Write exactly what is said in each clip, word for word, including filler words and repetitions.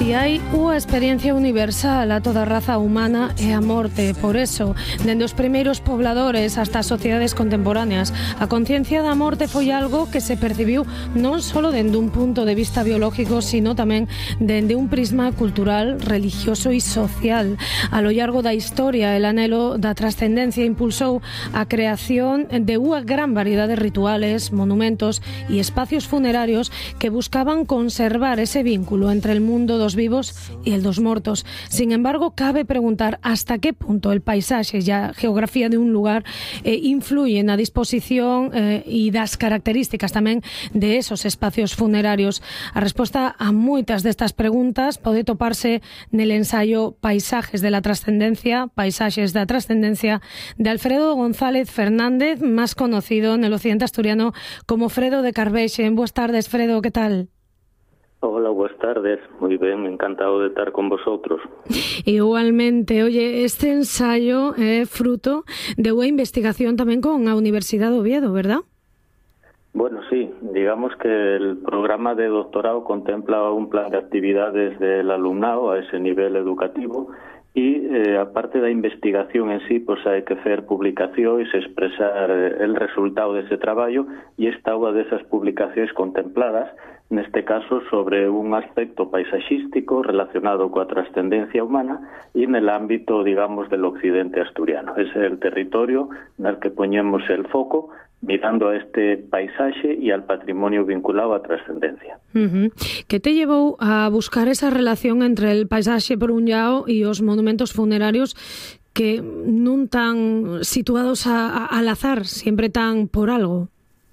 Si hai unha experiencia universal a toda raza humana é a morte. Por eso, dende os primeiros pobladores hasta as sociedades contemporáneas, a conciencia da morte foi algo que se percibiu non só dende un punto de vista biológico, sino tamén dende un prisma cultural, religioso e social. A lo largo da historia, el anhelo da trascendencia impulsou a creación de unha gran variedade de rituales, monumentos e espacios funerarios que buscaban conservar ese vínculo entre el mundo dos vivos y el dos mortos. Sin embargo, cabe preguntar hasta qué punto el paisaxe e a geografía de un lugar eh, influye na disposición eh, e das características tamén de esos espacios funerarios. A resposta a moitas destas preguntas pode toparse nel ensayo Paisajes de la Trascendencia, Paisaxes da Trascendencia, de Alfredo González Fernández, más conocido en el occidente asturiano como Fredo de Carvexe. Buenas tardes, Fredo, ¿qué tal? Hola, buenas tardes. Muy bien, encantado de estar con vosotros. Igualmente. Oye, este ensayo é fruto de unha investigación tamén con a Universidade de Oviedo, ¿verdad? Bueno, sí. Digamos que el programa de doctorado contempla un plan de actividades del alumnado a ese nivel educativo y, eh, aparte da investigación en sí, pues hai que hacer publicacións, expresar el resultado dese traballo, e esta é unha desas publicacións contempladas, neste caso sobre un aspecto paisaxístico relacionado coa trascendencia humana e en el ámbito, digamos, del occidente asturiano. Ese é el territorio en el que poñemos el foco, mirando a este paisaxe e al patrimonio vinculado á trascendencia. Uh-huh. Que te llevou a buscar esa relación entre el paisaxe por un lado e os monumentos funerarios que non tan situados a, a, al azar, sempre tan por algo?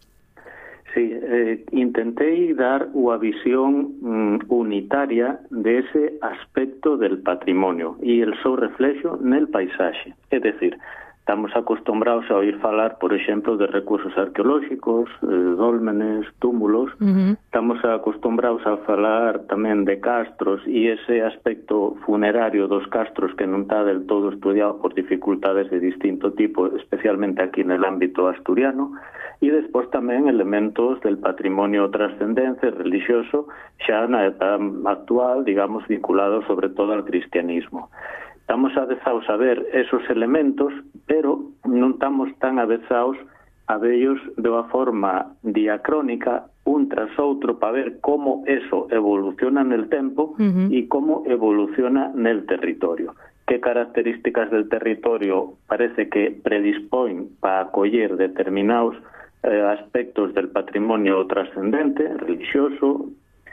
Sí, eh, intentei dar unha visión mm, unitaria de ese aspecto del patrimonio e el seu reflexo nel paisaxe. É dicir, estamos acostumbrados a oír falar, por exemplo, de recursos arqueolóxicos, eh, dólmenes, túmulos. Uh-huh. Estamos acostumbrados a falar tamén de castros e ese aspecto funerario dos castros que non está del todo estudiado por dificultades de distinto tipo, especialmente aquí en el ámbito asturiano. E despois tamén elementos del patrimonio trascendente religioso xa na etapa actual, digamos, vinculados sobre todo al cristianismo. Estamos avezados a ver esos elementos, pero non estamos tan avezados a vellos de unha forma diacrónica, un tras outro, para ver como eso evoluciona nel tempo uh-huh. e como evoluciona nel territorio. Que características del territorio parece que predispón para acoller determinados Eh, aspectos del patrimonio trascendente, religioso,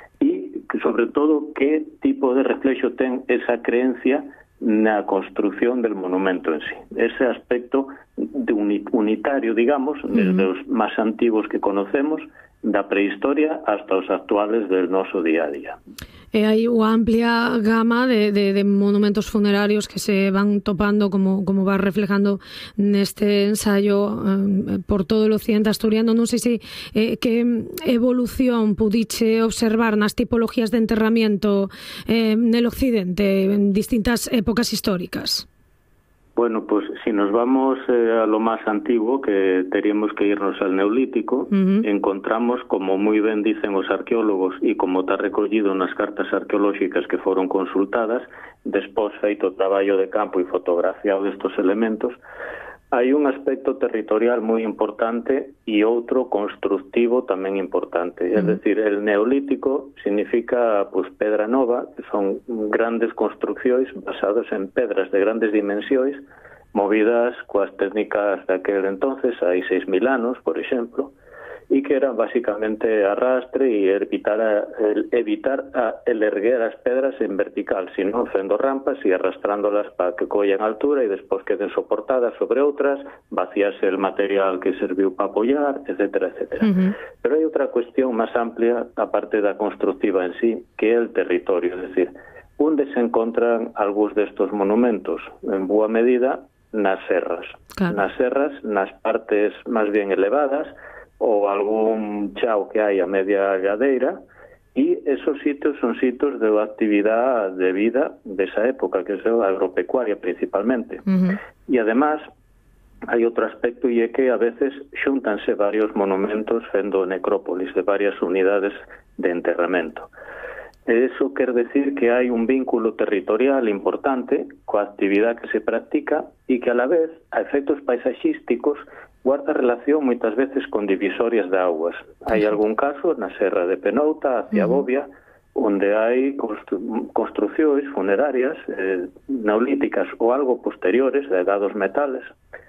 e, sobre todo, que tipo de reflexo ten esa creencia na construción del monumento en sí. Ese aspecto de uni unitario, digamos, uh-huh. desde os máis antigos que conocemos, da prehistoria hasta os actuales del noso día a día. E hai unha amplia gama de, de, de monumentos funerarios que se van topando, como, como va reflejando neste ensayo eh, por todo o occidente asturiano. Non sei se eh, que evolución pudiche observar nas tipologías de enterramiento eh, nel occidente en distintas épocas históricas. Bueno, pues si nos vamos eh, a lo más antiguo, que teríamos que irnos al Neolítico, uh-huh. encontramos, como muy ben dicen os arqueólogos e como está recollido nas cartas arqueolóxicas que foron consultadas, despois feito o traballo de campo e fotografiado destos elementos, hai un aspecto territorial moi importante e outro constructivo tamén importante. Uh-huh. Es decir, el Neolítico significa pues, pedra nova, que son grandes construccións basadas en pedras de grandes dimensións, movidas coas técnicas daquel entonces, hai seis mil anos, por exemplo, e que eran basicamente arrastre e evitar, a, el, evitar a, el erguer as pedras en vertical, sino fendo rampas e arrastrándolas para que collan altura e despois queden soportadas sobre outras, vacíase el material que serviu para apoiar, etcétera, etcétera. Uh-huh. Pero hai outra cuestión máis amplia, aparte da constructiva en sí, que é el territorio, es decir, onde se encontran algúns destos monumentos, en boa medida, nas serras. Claro. Nas serras, nas partes máis bien elevadas, ou algún chao que hai a media gadeira, e esos sitios son sitios de actividade de vida desa época, que é a agropecuaria principalmente. Uh-huh. E además hai outro aspecto, e é que a veces xúntanse varios monumentos fendo necrópolis de varias unidades de enterramento. Eso quer decir que hai un vínculo territorial importante coa actividade que se practica e que a la vez, a efectos paisaxísticos, guarda relación moitas veces con divisorias de aguas. Hai algún caso na Serra de Penouta, hacia Bobia, onde hai constru construcións funerarias eh, neolíticas ou algo posteriores, de dados metales,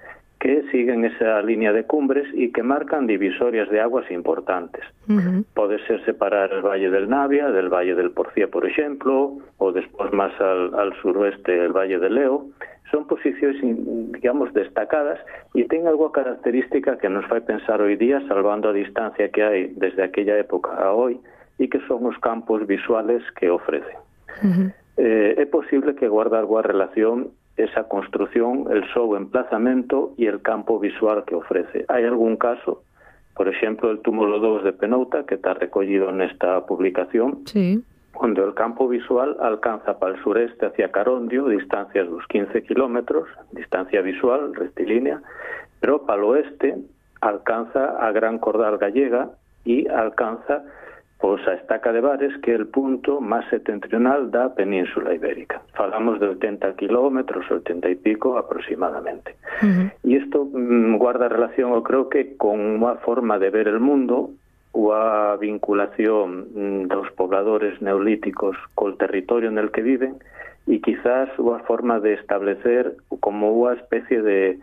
que siguen esa línea de cumbres e que marcan divisorias de aguas importantes. Uh-huh. Pode ser separar el Valle del Navia del Valle del Porcía, por exemplo, ou despois máis al, al suroeste el Valle del Leo. Son posicións, digamos, destacadas e ten algo característica que nos fai pensar hoy día, salvando a distancia que hai desde aquella época a hoy, e que son os campos visuales que ofrecen. Uh-huh. Eh, é posible que guarde algo a relación esa construción, el seu emplazamento e el campo visual que ofrece. Hai algún caso, por exemplo, el túmulo dous de Penouta, que está recollido nesta publicación, sí, onde el campo visual alcanza para el sureste hacia Carondio, distancias dos quince kilómetros, distancia visual, rectilínea, pero para el oeste alcanza a Gran Cordal Gallega e alcanza pois a Estaca de Bares, que é o punto máis setentrional da Península Ibérica. Falamos de oitenta kilómetros, oitenta e pico aproximadamente. Uh-huh. E isto mm, guarda relación, eu creo que, con unha forma de ver el mundo, unha vinculación mm, dos pobladores neolíticos col territorio en el que viven, e quizás unha forma de establecer como unha especie de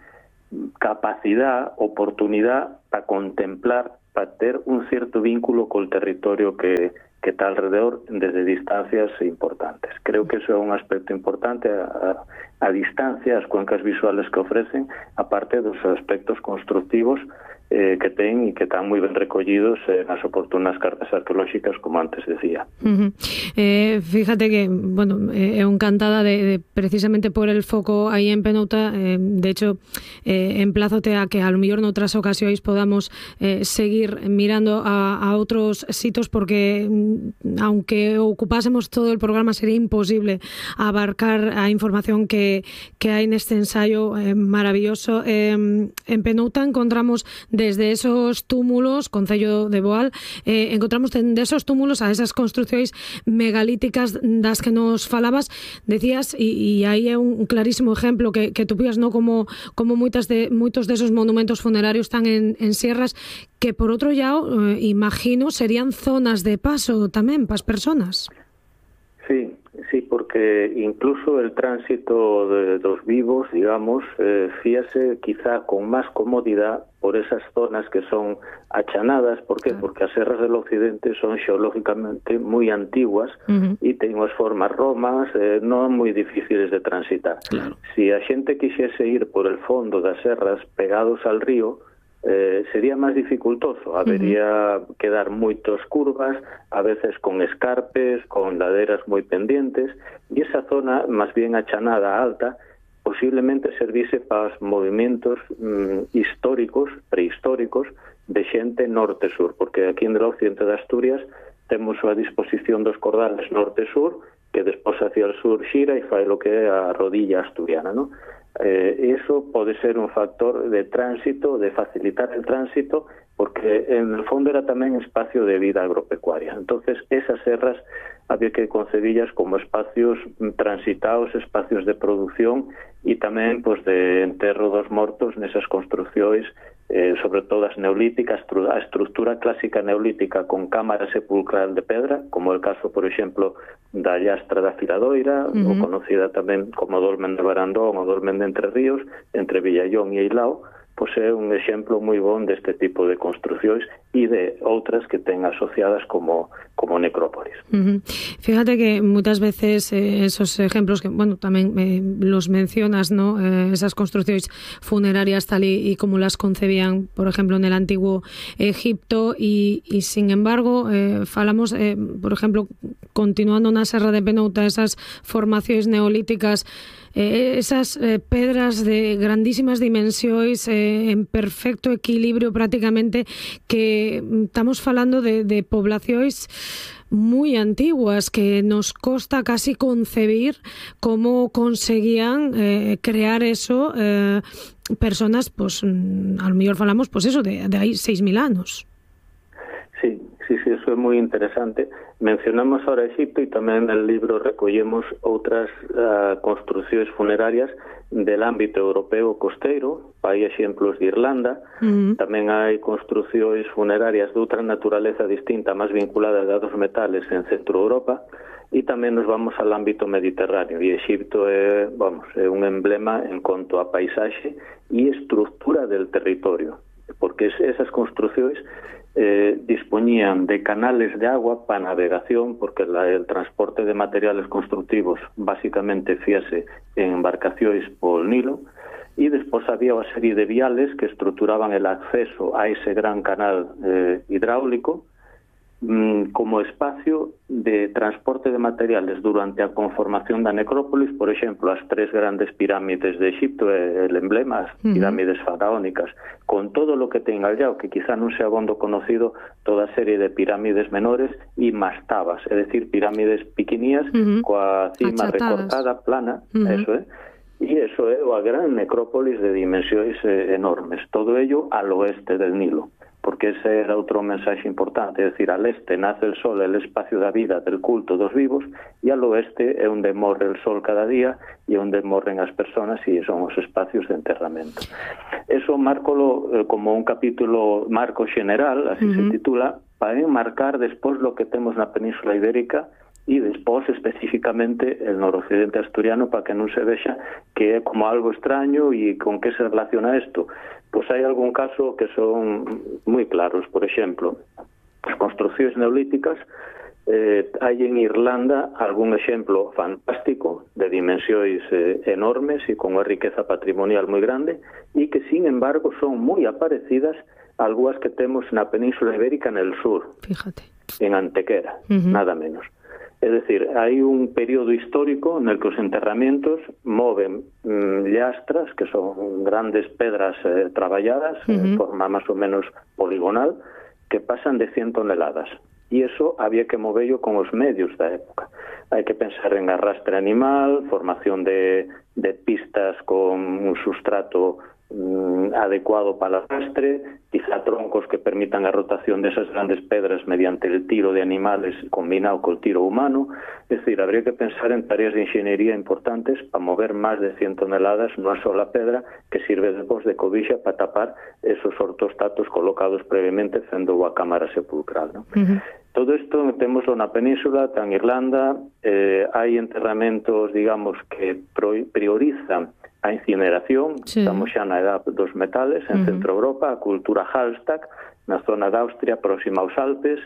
capacidade, oportunidade para contemplar, para ter un cierto vínculo col territorio que, que está alrededor desde distancias importantes. Creo que eso é un aspecto importante, a, a, a distancia, as cuencas visuales que ofrecen, aparte dos aspectos constructivos eh, que ten e que están moi ben recollidos eh, nas oportunas cartas arqueolóxicas, como antes decía. Uh-huh. eh, fíjate que, bueno, eh, encantada de, de precisamente por el foco aí en Penouta, eh, de hecho, eh, emplázate a que a lo mellor noutras ocasións podamos eh, seguir mirando a, a outros sitios, porque aunque ocupásemos todo el programa sería imposible abarcar a información que, que hai neste ensayo eh, maravilloso. Eh, en Penouta encontramos desde esos túmulos, Concello de Boal, eh, encontramos de esos túmulos a esas construcións megalíticas das que nos falabas, decías, e, e aí é un clarísimo exemplo que, que tú vías, no, como, como moitas de, moitos desos monumentos funerarios están en, en sierras, que por outro lado, eh, imagino, serían zonas de paso tamén para as persoas. Sí, sí, porque incluso el tránsito de dos vivos, digamos, eh, fíase quizá con máis comodidade por esas zonas que son achanadas. ¿Por qué? Claro. Porque as serras del occidente son xeológicamente moi antiguas uh-huh. e ten unhas formas romas eh, non moi difíciles de transitar. Claro. Si a xente quixese ir por el fondo das serras pegados al río, Eh, sería máis dificultoso, habería uh-huh. que dar moitas curvas, a veces con escarpes, con laderas moi pendientes, e esa zona, máis bien achanada, alta, posiblemente servise para os movimentos mm, históricos, prehistóricos, de xente norte-sur, porque aquí en el occidente de Asturias temos a disposición dos cordales norte-sur, que despois hacia el sur xira e fai lo que é a rodilla asturiana, ¿no? Eh, eso pode ser un factor de tránsito, de facilitar el tránsito, porque en el fondo era tamén espacio de vida agropecuaria. Entonces, esas serras había que concebillas como espacios transitados, espacios de producción e tamén pues, de enterro dos mortos nesas construcións, eh, sobre todo as neolíticas, a estructura clásica neolítica con cámara sepulcral de pedra, como el caso, por exemplo, da Llastra da Firadoira, uh-huh. ou conocida tamén como Dolmen de Barandón ou Dolmen de Entre Ríos, entre Villallón e Eilao, pois é un exemplo moi bon deste tipo de construcións e de outras que ten asociadas como como necrópolis. Uh-huh. Fíjate que muchas veces eh, esos ejemplos que, bueno, tamén eh, los mencionas, ¿no? Eh, esas construcións funerarias tal y, y como las concebían, por ejemplo, en el antiguo Egipto, y, y sin embargo, eh, falamos, eh, por ejemplo, continuando na Serra de Penouta, esas formacións neolíticas, eh, esas eh, pedras de grandísimas dimensións, eh, en perfecto equilibrio prácticamente, que estamos falando de, de poblacións muy antiguas que nos costa casi concebir cómo conseguían eh, crear eso eh, personas, pues a lo mejor falamos, pues eso, de, de ahí seis mil años. Sí, sí, sí, eso é moi interesante. Mencionamos ahora Egipto e tamén no libro recollemos outras uh, construcións funerarias del ámbito europeo costeiro, hai exemplos de Irlanda, uh-huh. tamén hai construcións funerarias de outra naturaleza distinta, máis vinculada a dos metales en Centro Europa, e tamén nos vamos ao ámbito mediterráneo, e Egipto é, vamos, é un emblema en conto a paisaxe e estructura del territorio, porque esas construcións Eh, dispoñían de canales de agua para navegación, porque la, el transporte de materiales constructivos básicamente fíase en embarcacións por Nilo, e despois había unha serie de viales que estructuraban el acceso a ese gran canal eh, hidráulico mm, como espacio de transporte de materiales durante a conformación da necrópolis. Por exemplo, as tres grandes pirámides de Egipto, é el emblema, as pirámides faraónicas, con todo lo que ten allá, que quizá non sea bondo conocido, toda a serie de pirámides menores e mastabas, é dicir, pirámides piquinías, uh-huh. coa cima achatadas, recortada, plana, uh-huh. eso é, e eso é a gran necrópolis de dimensións eh, enormes, todo ello al oeste del Nilo, porque ese era outro mensaxe importante, é dicir, al este nace el sol, el espacio da vida, del culto dos vivos, e al oeste é onde morre el sol cada día e onde morren as persoas, e son os espacios de enterramento. Eso márcolo eh, como un capítulo marco general, así uh-huh. se titula, para enmarcar despois lo que temos na Península Ibérica e despois especificamente el noroccidente asturiano, para que non se vexa que é como algo extraño e con que se relaciona isto. Pois hai algún caso que son moi claros. Por exemplo, as construcións neolíticas, eh, hai en Irlanda algún exemplo fantástico de dimensións eh, enormes e con unha riqueza patrimonial moi grande, e que, sin embargo, son moi aparecidas algunhas que temos na Península Ibérica en el sur. Fíjate. En Antequera, uh-huh. nada menos. É dicir, hai un período histórico en el que os enterramentos moven mm, llastras, que son grandes pedras eh, traballadas, uh-huh. en forma máis ou menos poligonal, que pasan de cien toneladas. E iso había que moverlo con os medios da época. Hai que pensar en arrastre animal, formación de, de pistas con un sustrato mm, adecuado para o arrastre, quizá troncos que permitan a rotación desas grandes pedras mediante el tiro de animales combinado col tiro humano. É dicir, habría que pensar en tareas de inxeniería importantes para mover máis de cien toneladas nunha sola pedra, que sirve despois de cobixa para tapar esos ortostatos colocados previamente fendo a cámara sepulcral, ¿no? Uh-huh. Todo isto temos na península, en Irlanda, eh, hai enterramentos, digamos, que priorizan a incineración, sí. Estamos xa na edad dos metales, en uh-huh. Centro Europa, a cultura Hallstatt, na zona de Austria, próxima aos Alpes,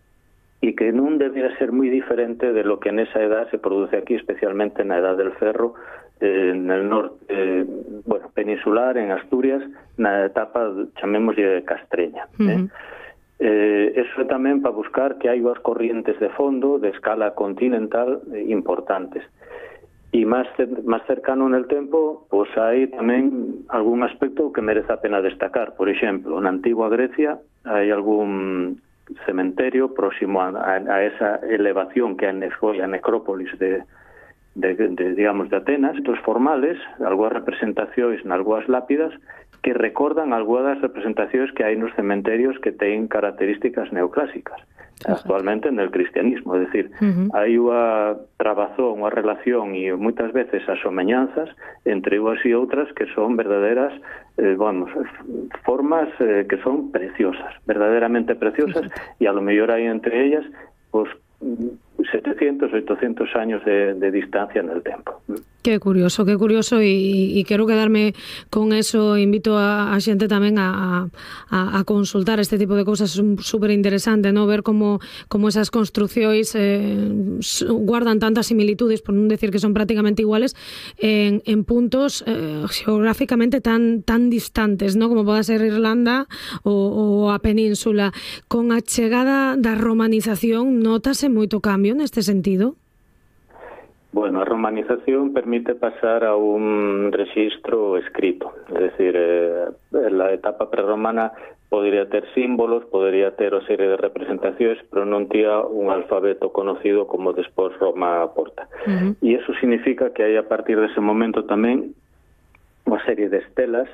e que non debería ser moi diferente de lo que nesa edad se produce aquí, especialmente na edad del ferro, eh, en el norte, eh, bueno, peninsular, en Asturias, na etapa, chamémoslle, de Castreña. Uh-huh. eh? Eh, eso tamén para buscar que hai unhas corrientes de fondo de escala continental eh, importantes. E máis, máis cercano en el tempo, pois hai tamén algún aspecto que merece a pena destacar. Por exemplo, na antigua Grecia hai algún cementerio próximo a, a, a esa elevación que foi a necrópolis de, de, de, digamos, de Atenas, estos formales, algunhas representacións nalgúas lápidas que recordan algunhas das representacións que hai nos cementerios que teñen características neoclásicas. Actualmente en el cristianismo, é dicir, uh-huh. hai unha trabazón, unha relación e moitas veces as someñanzas entre unhas e outras que son verdaderas, eh, vamos, formas eh, que son preciosas, verdaderamente preciosas, e a lo mellor hai entre ellas pues setecientos, oitocentos años de, de distancia en el tempo. Qué curioso, qué curioso, y, y quero quedarme con eso. Invito a, a xente tamén a, a, a consultar este tipo de cousas. É super interesante, ¿no? Ver como, como esas construcións eh, guardan tantas similitudes, por non decir que son prácticamente iguales, en, en puntos eh, geográficamente tan, tan distantes, ¿no? Como pode ser Irlanda ou, ou a península. Con a chegada da romanización, notase moito cambio neste sentido? Bueno, a romanización permite pasar a un registro escrito, es decir, eh, la etapa prerromana podría ter símbolos, podría ter o serie de representacións, pero non tía un alfabeto conocido como despois Roma aporta. Uh-huh. E iso significa que hai a partir dese momento tamén unha serie de estelas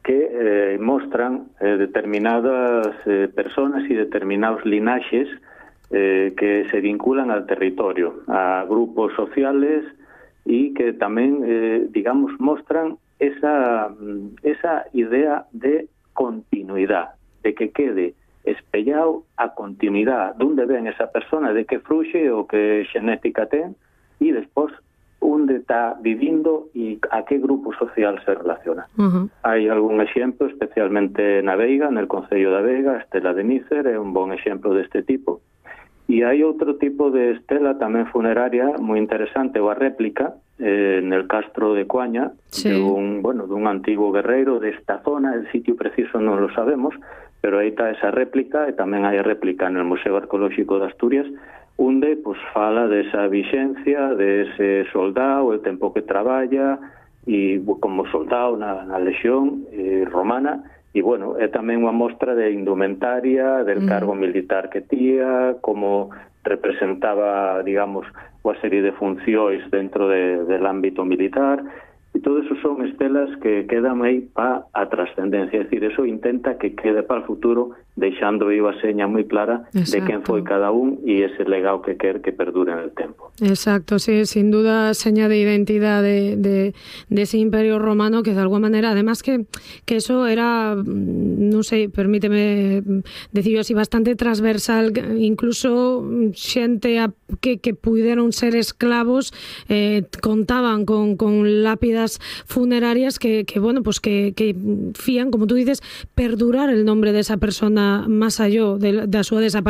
que eh, mostran eh, determinadas eh, personas y determinados linaxes eh, que se vinculan al territorio, a grupos sociales y que tamén, eh, digamos, mostran esa, esa idea de continuidade, de que quede espellado a continuidade, donde ven esa persona, de que fruxe o que xenética ten, e despois onde está vivindo e a que grupo social se relaciona. Uh-huh. Hai algún exemplo, especialmente na Veiga, no Concello da Veiga, a estela de Nícer é un bon exemplo deste tipo. E hai outro tipo de estela tamén funeraria moi interesante, ou a réplica, eh, nel Castro de Coaña, sí. de un, bueno, dun antigo guerreiro desta zona, el sitio preciso non lo sabemos, pero aí está esa réplica, e tamén hai réplica no Museo Arqueolóxico de Asturias, onde pues, fala desa vixencia, dese soldado, o tempo que traballa, e como soldado na, na lexión eh, romana, e, bueno, é tamén unha mostra de indumentaria, del cargo militar que tía, como representaba, digamos, unha serie de funcións dentro de, del ámbito militar, e todo eso son estelas que quedan aí para a trascendencia, é dicir, eso intenta que quede para o futuro, deixando aí a seña moi clara Exacto. de quen foi cada un e ese legado que quer que perdure en el tempo. Exacto, sí, sin duda seña de identidad de, de, de ese imperio romano que de alguna manera, además que, que eso era, non sei, permíteme decirlo así, bastante transversal, incluso xente a, que, que puderon ser esclavos eh, contaban con, con lápidas funerarias que, que bueno, pues que, que fían, como tú dices, perdurar el nombre de esa persona más allá de, de su desaparición.